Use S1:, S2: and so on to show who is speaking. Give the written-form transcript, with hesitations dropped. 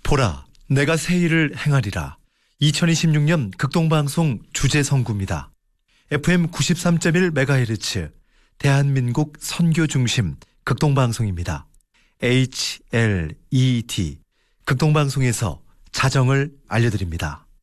S1: 보라, 내가 새 일을 행하리라. 2026년 극동방송 주제선구입니다. FM 93.1MHz 대한민국 선교 중심 극동방송입니다. HLED 극동방송에서 자정을 알려드립니다.